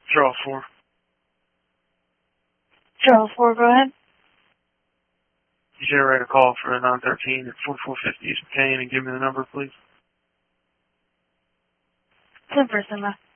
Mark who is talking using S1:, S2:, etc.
S1: Charles 4.
S2: Charles 4, go ahead.
S1: You generate a call for a 913 at 4450 East McCain and give me the number, please.
S2: 10% left.